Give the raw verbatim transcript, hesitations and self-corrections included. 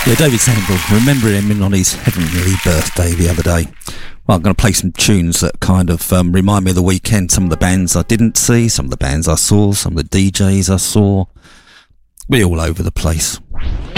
Yeah, David Sandel, remembering him on his heavenly birthday the other day. Well, I'm going to play some tunes that kind of um, remind me of the weekend. Some of the bands I didn't see, some of the bands I saw, some of the D Js I saw. We're all over the place.